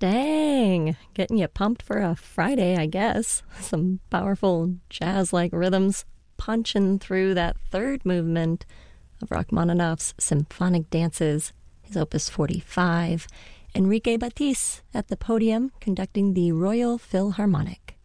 Dang, getting you pumped for a Friday, I guess. Some powerful jazz-like rhythms punching through that third movement of Rachmaninoff's Symphonic Dances, his Opus 45. Enrique Batiste at the podium conducting the Royal Philharmonic.